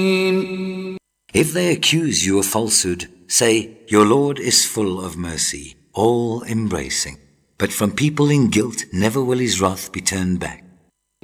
If they accuse you of falsehood, say, your Lord is full of mercy, all embracing. But from people in guilt never will his wrath be turned back.